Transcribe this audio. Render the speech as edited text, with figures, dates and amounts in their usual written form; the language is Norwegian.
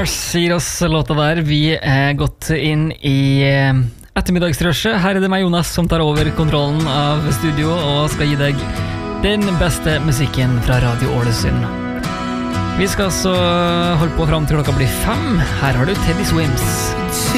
Stars gir oss låta der. Vi gått inn i ettermiddagsrushet. Her det meg, Jonas, som tar over kontrollen av studio og skal gi deg den beste musikken fra Radio Ålesund. Vi skal så holde på frem til klokka blir 5. Her har du Teddy Swims.